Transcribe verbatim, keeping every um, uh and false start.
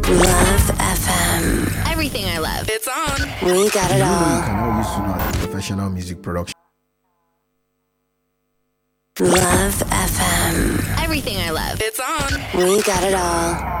Love F M. Everything I love. It's on. We got it all. You can now use Suno as a professional music production. Love F M. Everything I love. It's on. We got it all.